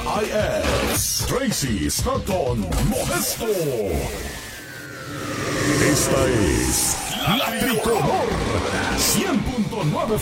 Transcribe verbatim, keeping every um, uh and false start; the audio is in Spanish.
I S, Tracy Stratton Modesto. Esta es la Tricolor cien punto nueve